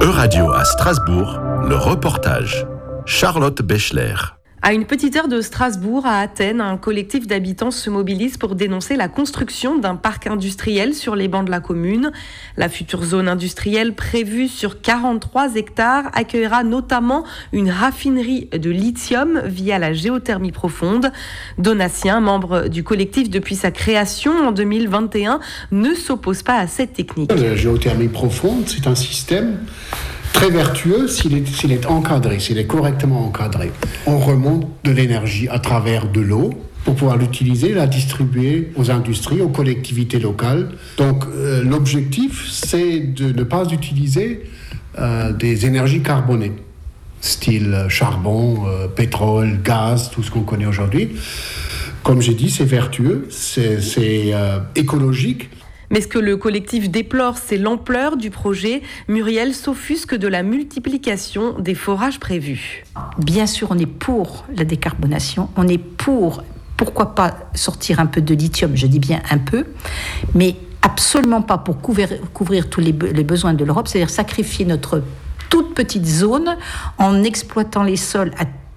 Euradio à Strasbourg, le reportage. Charlotte Bechler. À une petite heure de Strasbourg, à Athènes, un collectif d'habitants se mobilise pour dénoncer la construction d'un parc industriel sur les bancs de la commune. La future zone industrielle prévue sur 43 hectares accueillera notamment une raffinerie de lithium via la géothermie profonde. Donatien, membre du collectif depuis sa création en 2021, ne s'oppose pas à cette technique. La géothermie profonde, c'est un système très vertueux s'il est encadré, s'il est correctement encadré. On remonte de l'énergie à travers de l'eau pour pouvoir l'utiliser, la distribuer aux industries, aux collectivités locales. Donc l'objectif, c'est de ne pas utiliser des énergies carbonées, style charbon, pétrole, gaz, tout ce qu'on connaît aujourd'hui. Comme j'ai dit, c'est vertueux, c'est écologique. Mais ce que le collectif déplore, c'est l'ampleur du projet. Muriel s'offusque de la multiplication des forages prévus. Bien sûr, on est pour la décarbonation, on est pourquoi pas sortir un peu de lithium, je dis bien un peu, mais absolument pas pour couvrir tous les besoins de l'Europe, c'est-à-dire sacrifier notre toute petite zone en exploitant les sols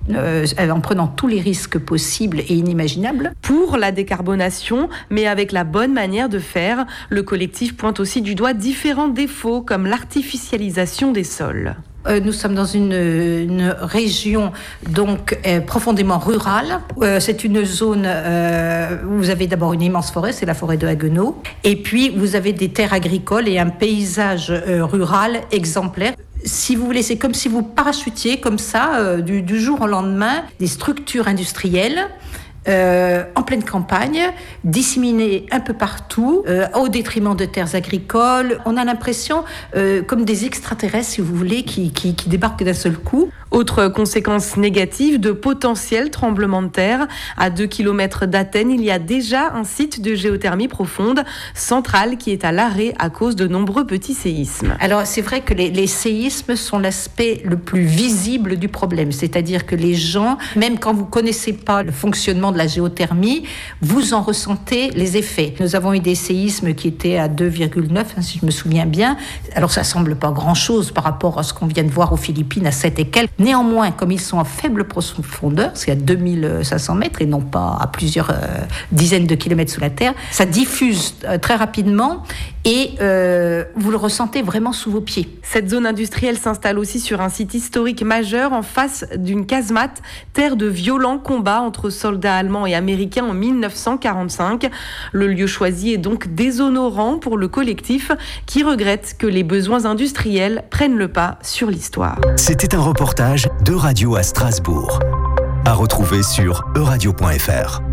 en prenant tous les risques possibles et inimaginables. Pour la décarbonation, mais avec la bonne manière de faire, le collectif pointe aussi du doigt différents défauts comme l'artificialisation des sols. Nous sommes dans une région donc profondément rurale. C'est une zone où vous avez d'abord une immense forêt, c'est la forêt de Haguenau. Et puis vous avez des terres agricoles et un paysage rural exemplaire. Si vous voulez, c'est comme si vous parachutiez comme ça, du jour au lendemain, des structures industrielles en pleine campagne, disséminées un peu partout, au détriment de terres agricoles. On a l'impression comme des extraterrestres, si vous voulez, qui débarquent d'un seul coup. Autre conséquence négative, de potentiels tremblements de terre. À 2 km d'Athènes, il y a déjà un site de géothermie profonde centrale qui est à l'arrêt à cause de nombreux petits séismes. Alors c'est vrai que les séismes sont l'aspect le plus visible du problème. C'est-à-dire que les gens, même quand vous ne connaissez pas le fonctionnement de la géothermie, vous en ressentez les effets. Nous avons eu des séismes qui étaient à 2,9, si je me souviens bien. Alors ça ne semble pas grand-chose par rapport à ce qu'on vient de voir aux Philippines à 7 et quelques. Néanmoins, comme ils sont à faible profondeur, c'est à 2500 mètres et non pas à plusieurs dizaines de kilomètres sous la terre, ça diffuse très rapidement et vous le ressentez vraiment sous vos pieds. Cette zone industrielle s'installe aussi sur un site historique majeur en face d'une casemate, terre de violents combats entre soldats allemands et américains en 1945. Le lieu choisi est donc déshonorant pour le collectif qui regrette que les besoins industriels prennent le pas sur l'histoire. C'était un reportage d'Euradio à Strasbourg. À retrouver sur euradio.fr.